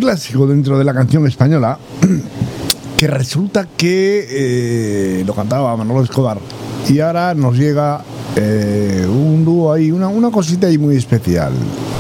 clásico dentro de la canción española, que resulta que lo cantaba Manolo Escobar, y ahora nos llega un dúo ahí, una cosita ahí muy especial.